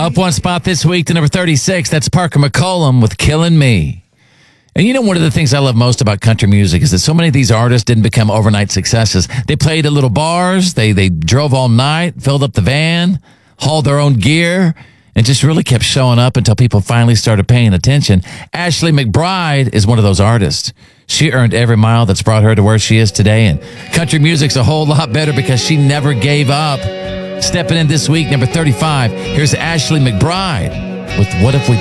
Up one spot this week to number 36. That's Parker McCollum with Killing Me. And you know, one of the things I love most about country music is that so many of these artists didn't become overnight successes. They played at little bars. They drove all night, filled up the van, hauled their own gear, and just really kept showing up until people finally started paying attention. Ashley McBryde is one of those artists. She earned every mile that's brought her to where she is today. And country music's a whole lot better because she never gave up. Stepping in this week, number 35, here's Ashley McBryde with What If We